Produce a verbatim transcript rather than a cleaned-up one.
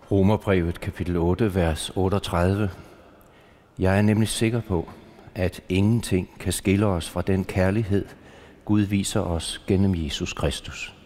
Romerbrevet kapitel otte, vers otteogtredive. Jeg er nemlig sikker på, at ingenting kan skille os fra den kærlighed, Gud viser os gennem Jesus Kristus.